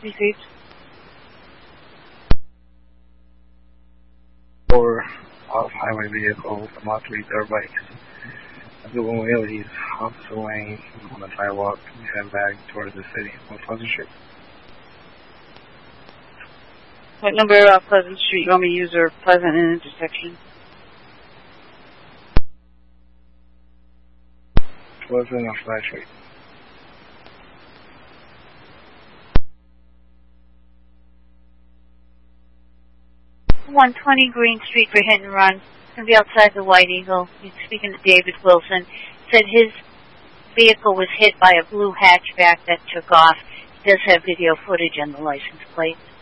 Received. Or off-highway vehicles, motor or bikes. Doing wheelies off the lane on the sidewalk and head back towards the city on Pleasant Street. What number Pleasant Street you want me to use, or Pleasant and intersection? Pleasant on Flat Street. 120 Green Street for hit and run. It's going to be outside the White Eagle. He's speaking to David Wilson. Said his vehicle was hit by a blue hatchback that took off. He does have video footage on the license plate.